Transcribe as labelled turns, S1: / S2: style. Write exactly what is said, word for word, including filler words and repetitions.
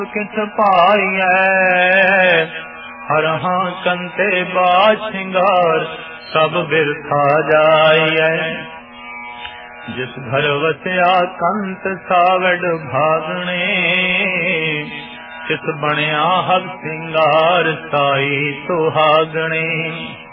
S1: किछ पाइयै हरहां कंते बाज सिंगार सब बिरथा जाइयै। जिस घर वसिया कंत सावड़ भागणे किस बणिया हब सिंगार साई सुहागणे।